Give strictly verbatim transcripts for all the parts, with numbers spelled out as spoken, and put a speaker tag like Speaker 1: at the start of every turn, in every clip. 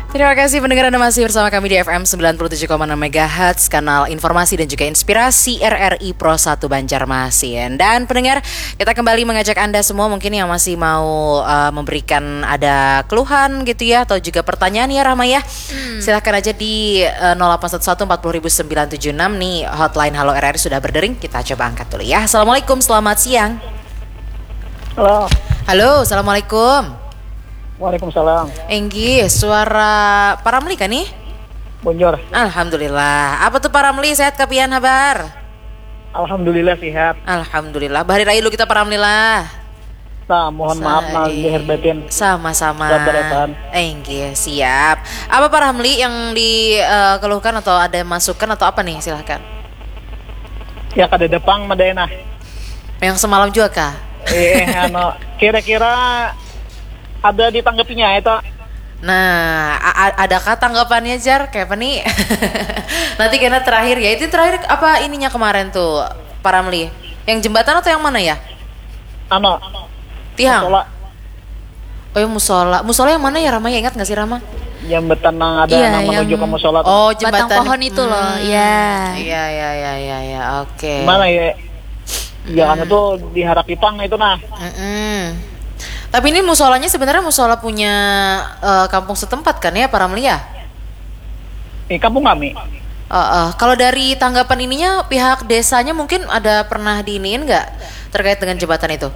Speaker 1: Terima kasih pendengar Anda masih bersama kami di F M sembilan puluh tujuh koma enam MHz, kanal informasi dan juga inspirasi R R I Pro satu Banjarmasin. Dan pendengar, kita kembali mengajak Anda semua mungkin yang masih mau uh, memberikan ada keluhan gitu ya, atau juga pertanyaan ya Rahma ya. Hmm. Silahkan aja di uh, nol delapan satu satu empat nol nol sembilan tujuh enam nih, hotline Halo R R I sudah berdering. Kita coba angkat dulu ya. Assalamualaikum, selamat siang.
Speaker 2: Halo.
Speaker 1: Halo, assalamualaikum.
Speaker 2: Waalaikumsalam.
Speaker 1: Enggi, suara Pak Ramli kan nih?
Speaker 2: Bonjor.
Speaker 1: Alhamdulillah. Apa tuh Pak Ramli, sehat kapian habar?
Speaker 2: Alhamdulillah sehat.
Speaker 1: Alhamdulillah. Bahari raya lu kita Pak Ramli lah.
Speaker 2: Nah, mohon Sa- maaf nah leher batin.
Speaker 1: Sama-sama. Enggi, siap. Apa Pak Ramli yang dikeluhkan uh, atau ada masukan atau apa nih? Silahkan.
Speaker 2: Ya kada depang Madena.
Speaker 1: Yang semalam juga kah?
Speaker 2: Eh, ano, kira-kira ada ditanggapinya itu.
Speaker 1: Nah, a- adakah tanggapannya Jar? Kayak apa nih? Nanti karena terakhir ya. Itu terakhir apa ininya kemarin tuh, Pak Ramli? Yang jembatan atau yang mana ya?
Speaker 2: Ano?
Speaker 1: Tiang.
Speaker 2: Musola.
Speaker 1: Oh ya musola. Musola yang mana ya Rama? Ya ingat nggak sih Rama?
Speaker 2: Jembatan yang ada
Speaker 3: iya,
Speaker 2: yang menuju
Speaker 3: yang...
Speaker 2: ke musola.
Speaker 1: Oh, jembatan
Speaker 3: batang pohon itu
Speaker 1: hmm.
Speaker 3: loh. Iya.
Speaker 1: Iya iya iya iya ya. Oke. Okay.
Speaker 2: Mana ya? Jangan hmm. itu diharap Ipang itu nah.
Speaker 1: Mm-mm. Tapi ini musolanya sebenarnya musola punya uh, kampung setempat kan ya Pak Ramli ya?
Speaker 2: Eh, kampung kami.
Speaker 1: Uh, uh, kalau dari tanggapan ininya pihak desanya mungkin ada pernah diiniin nggak terkait dengan jembatan itu?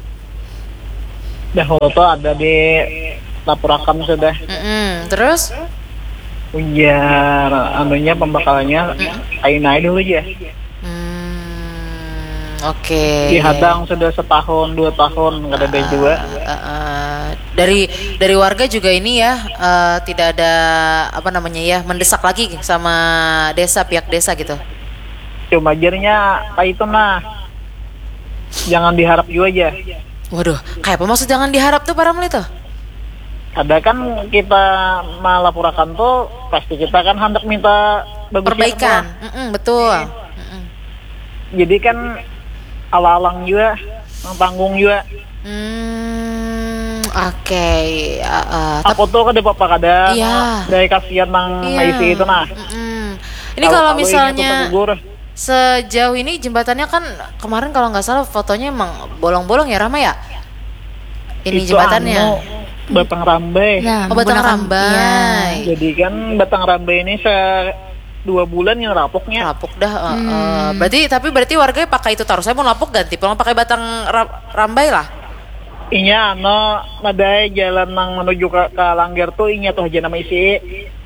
Speaker 2: Dahulu tuh ada di laporakan sudah.
Speaker 1: Mm-mm. Terus?
Speaker 2: Ujar anunya pembakalannya kain-kain dulu ya.
Speaker 1: Oke. Okay.
Speaker 2: Dihadang sudah setahun dua tahun nggak ada uh, juga.
Speaker 1: Uh, uh, dari dari warga juga ini ya uh, tidak ada apa namanya ya mendesak lagi sama desa pihak desa gitu.
Speaker 2: Cuma ajarnya kayak itu nah. Jangan diharap juga aja.
Speaker 1: Waduh, kayak apa maksud jangan diharap tuh para Ramli tuh?
Speaker 2: Ada kan kita melaporkan tuh pasti kita kan hendak minta
Speaker 1: perbaikan. Mm-mm, betul. Mm-mm.
Speaker 2: Jadi kan alang-alang juga, panggung juga.
Speaker 1: Hmm, oke. Okay. Uh, uh,
Speaker 2: Aku tuh kan dapat kada.
Speaker 1: Iya.
Speaker 2: Dari kasihan nang
Speaker 1: iya.
Speaker 2: I C itu nah.
Speaker 1: Mm-mm. Ini kalau misalnya sejauh ini jembatannya kan kemarin kalau nggak salah fotonya emang bolong-bolong ya Rama ya? Ini
Speaker 2: itu
Speaker 1: jembatannya.
Speaker 2: Anu, Batang Rambai.
Speaker 1: Ya, oh, Batang Rambai.
Speaker 2: Ya. Jadi kan Batang Rambai ini se dua bulan yang rapoknya.
Speaker 1: Rapok dah. Uh, hmm. uh, berarti tapi berarti warga pakai itu taruh. Saya mau lapuk ganti, pulang pakai batang ra- rambai lah.
Speaker 2: Inya no madai jalan nang menuju ke, ke Langgar tuh inya tuh aja nama isi.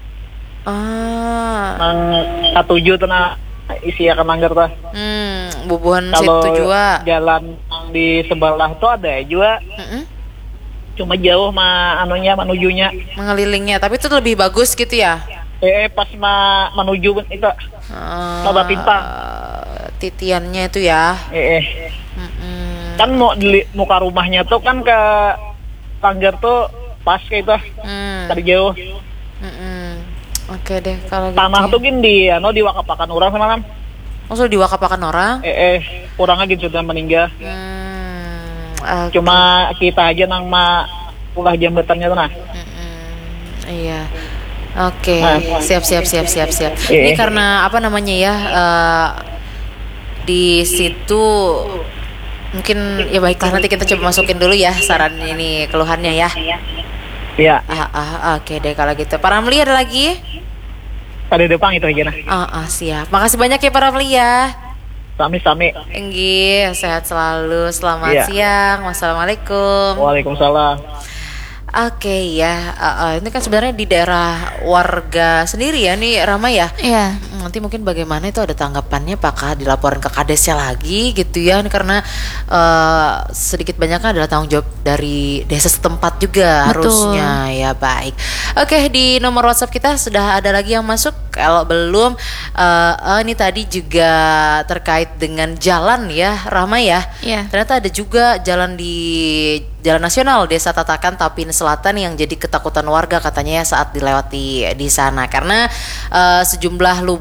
Speaker 1: Ah.
Speaker 2: Nang katujuh tuh na isi akan Langgar tuh.
Speaker 1: Hmm, bubuhan
Speaker 2: kalau
Speaker 1: situ juga.
Speaker 2: Jalan di sebelah tuh ada juga. Mm-hmm. Cuma jauh mah anunya menujunya.
Speaker 1: Mengelilingnya, tapi itu lebih bagus gitu ya.
Speaker 2: Eh pas ma menuju itu
Speaker 1: uh,
Speaker 2: Sobat Pintang
Speaker 1: titiannya itu ya
Speaker 2: eh, eh. Kan mau di muka rumahnya tuh kan ke Langgar tuh pas kayak itu mm. Tadi jauh
Speaker 1: Mm-mm. Oke deh kalau
Speaker 2: tanah
Speaker 1: gitu.
Speaker 2: Tuh gini di anu diwakapakan orang semalam.
Speaker 1: Maksud diwakapakan orang
Speaker 2: eh, eh orangnya gitu sudah meninggal.
Speaker 1: hmm, okay.
Speaker 2: Cuma kita aja nang ma ulah jambatannya tuh nah.
Speaker 1: Mm-mm. Iya. Oke, okay. siap siap siap siap siap. Ini karena apa namanya ya uh, di situ mungkin ya baiklah nanti kita coba masukin dulu ya saran ini keluhannya ya.
Speaker 2: Iya.
Speaker 1: Ah, ah, oke okay deh kalau gitu. Pak Ramli ada lagi?
Speaker 2: Pada depan itu aja nah.
Speaker 1: Ah, ah siap. Makasih banyak ya Pak Ramli ya.
Speaker 2: Sami-sami.
Speaker 1: Enggi, sehat selalu. Selamat
Speaker 2: iya.
Speaker 1: siang. Wassalamualaikum.
Speaker 2: Waalaikumsalam.
Speaker 1: Oke okay, ya, uh, uh, ini kan sebenarnya di daerah warga sendiri ya nih Rama ya.
Speaker 3: Iya.
Speaker 1: Nanti mungkin bagaimana itu ada tanggapannya, apakah dilaporin ke kadesnya lagi gitu ya? Karena uh, sedikit banyaknya adalah tanggung jawab dari desa setempat juga. Betul. Harusnya ya baik. Oke okay, di nomor WhatsApp kita sudah ada lagi yang masuk. Kalau belum, uh, uh, ini tadi juga terkait dengan jalan ya Rama ya.
Speaker 3: Iya.
Speaker 1: Ternyata ada juga jalan di Jalan Nasional Desa Tatakan Tapin Selatan yang jadi ketakutan warga katanya ya saat dilewati di sana karena uh, sejumlah lubang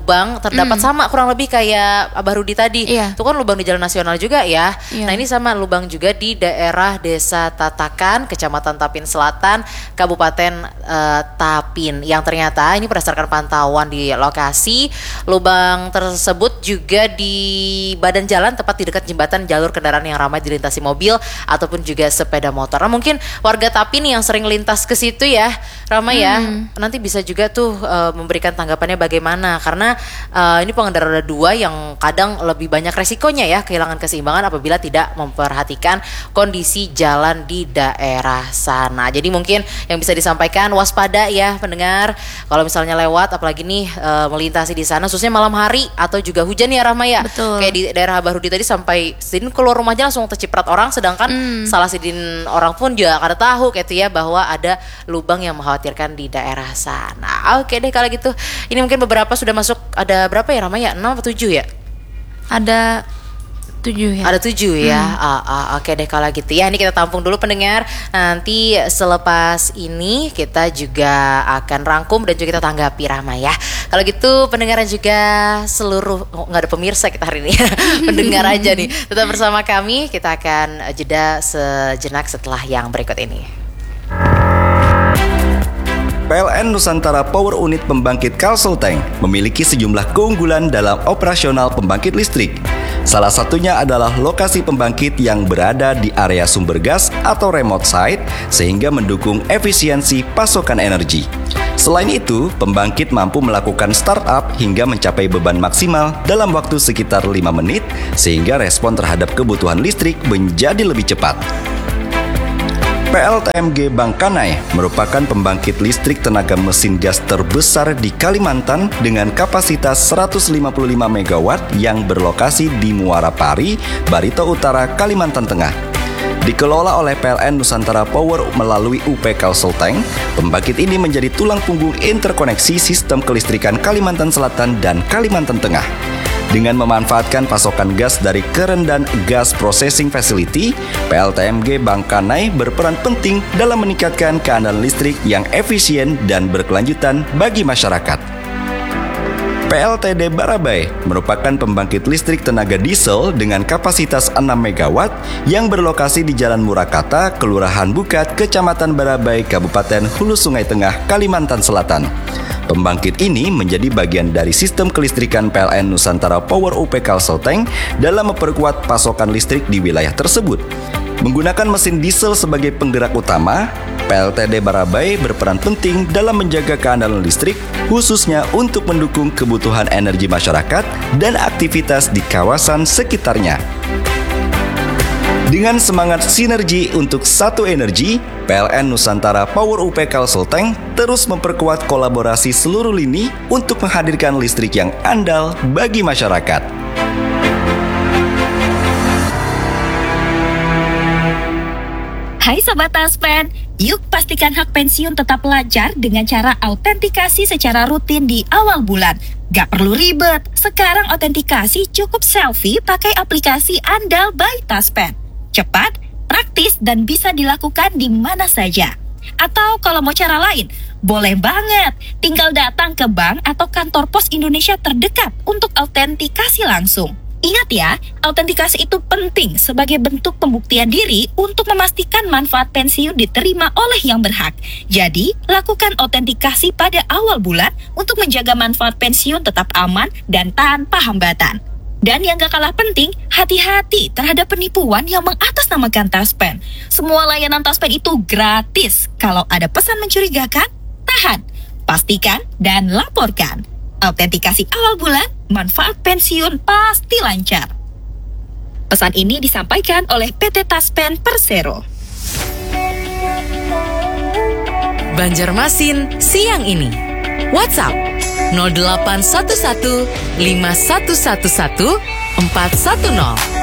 Speaker 1: lubang terdapat mm. sama kurang lebih kayak Abah Rudi tadi.
Speaker 3: Iya.
Speaker 1: Itu kan lubang di Jalan Nasional juga ya.
Speaker 3: Iya.
Speaker 1: Nah ini sama lubang juga di daerah Desa Tatakan, Kecamatan Tapin Selatan, Kabupaten uh, Tapin. Yang ternyata ini berdasarkan pantauan di lokasi, lubang tersebut juga di badan jalan tepat di dekat jembatan jalur kendaraan yang ramai dilintasi mobil ataupun juga sepeda motor. Nah mungkin warga Tapin yang sering lintas ke situ ya, Rama hmm. ya, nanti bisa juga tuh uh, memberikan tanggapannya bagaimana, karena uh, ini pengendara roda dua yang kadang lebih banyak resikonya ya kehilangan keseimbangan apabila tidak memperhatikan kondisi jalan di daerah sana. Jadi mungkin yang bisa disampaikan, waspada ya pendengar kalau misalnya lewat apalagi nih uh, melintasi di sana khususnya malam hari atau juga hujan ya Rahma ya.
Speaker 3: Betul.
Speaker 1: Kayak di daerah Abah Rudi tadi sampai Sidin keluar rumahnya langsung terciprat orang, sedangkan hmm. salah Sidin orang pun juga kada tahu kayak itu ya bahwa ada lubang yang mengkhawatirkan di daerah sana. Oke deh kalau gitu. Ini mungkin beberapa sudah masuk, ada berapa ya Rahma ya? enam atau tujuh ya?
Speaker 3: Ada tujuh ya.
Speaker 1: Ada tujuh ya. Hmm. Ah, ah, Oke deh kalau gitu ya. Ini kita tampung dulu pendengar. Nanti selepas ini kita juga akan rangkum dan juga kita tanggapi Rahma ya. Kalau gitu pendengar dan juga seluruh, oh, nggak ada pemirsa kita hari ini. Pendengar aja nih. Tetap bersama kami. Kita akan jeda sejenak setelah yang berikut ini.
Speaker 4: P L N Nusantara Power Unit Pembangkit Kalsulteng memiliki sejumlah keunggulan dalam operasional pembangkit listrik. Salah satunya adalah lokasi pembangkit yang berada di area sumber gas atau remote site sehingga mendukung efisiensi pasokan energi. Selain itu, pembangkit mampu melakukan startup hingga mencapai beban maksimal dalam waktu sekitar lima menit sehingga respon terhadap kebutuhan listrik menjadi lebih cepat. P L T M G Bangkanai merupakan pembangkit listrik tenaga mesin gas terbesar di Kalimantan dengan kapasitas seratus lima puluh lima megawatt yang berlokasi di Muara Pari, Barito Utara, Kalimantan Tengah. Dikelola oleh P L N Nusantara Power melalui U P Kalsulteng, pembangkit ini menjadi tulang punggung interkoneksi sistem kelistrikan Kalimantan Selatan dan Kalimantan Tengah. Dengan memanfaatkan pasokan gas dari Kerendan Gas Processing Facility, P L T M G Bangkanai berperan penting dalam meningkatkan keandalan listrik yang efisien dan berkelanjutan bagi masyarakat. P L T D Barabai merupakan pembangkit listrik tenaga diesel dengan kapasitas enam megawatt yang berlokasi di Jalan Murakata, Kelurahan Bukat, Kecamatan Barabai, Kabupaten Hulu Sungai Tengah, Kalimantan Selatan. Pembangkit ini menjadi bagian dari sistem kelistrikan P L N Nusantara Power U P Kalsulteng dalam memperkuat pasokan listrik di wilayah tersebut. Menggunakan mesin diesel sebagai penggerak utama, P L T D Barabai berperan penting dalam menjaga keandalan listrik, khususnya untuk mendukung kebutuhan energi masyarakat dan aktivitas di kawasan sekitarnya. Dengan semangat sinergi untuk satu energi, P L N Nusantara Power U P Kalsulteng terus memperkuat kolaborasi seluruh lini untuk menghadirkan listrik yang andal bagi masyarakat.
Speaker 5: Hai Sobat Taspen, yuk pastikan hak pensiun tetap lancar dengan cara autentikasi secara rutin di awal bulan. Gak perlu ribet, sekarang autentikasi cukup selfie pakai aplikasi andal by Taspen. Cepat, praktis, dan bisa dilakukan di mana saja. Atau kalau mau cara lain, boleh banget, tinggal datang ke bank atau kantor pos Indonesia terdekat untuk autentikasi langsung. Ingat ya, autentikasi itu penting sebagai bentuk pembuktian diri untuk memastikan manfaat pensiun diterima oleh yang berhak. Jadi, lakukan autentikasi pada awal bulan untuk menjaga manfaat pensiun tetap aman dan tanpa hambatan. Dan yang gak kalah penting, hati-hati terhadap penipuan yang mengatasnamakan Taspen. Semua layanan Taspen itu gratis. Kalau ada pesan mencurigakan, tahan, pastikan, dan laporkan. Autentikasi awal bulan, manfaat pensiun pasti lancar. Pesan ini disampaikan oleh P T Taspen Persero.
Speaker 6: Banjarmasin siang ini. WhatsApp nol delapan satu satu lima satu satu satu empat satu nol.